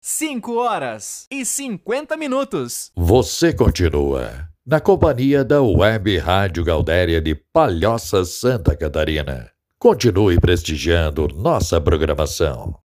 5h50. Você continua na companhia da Web Rádio Gaudéria de Palhoça, Santa Catarina. Continue prestigiando nossa programação.